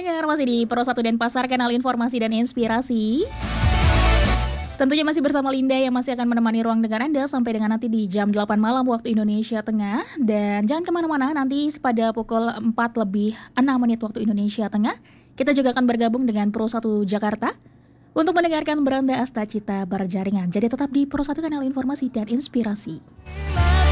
pendengar, masih di Pro 1 Denpasar, kanal informasi dan inspirasi. Tentunya masih bersama Linda yang masih akan menemani ruang dengar Anda sampai dengan nanti di jam 8 malam waktu Indonesia Tengah. Dan jangan kemana-mana, nanti pada pukul 4 lebih 6 menit waktu Indonesia Tengah, kita juga akan bergabung dengan Pro 1 Jakarta untuk mendengarkan Beranda Astacita Berjaringan. Jadi tetap di Pro 1 kanal informasi dan inspirasi.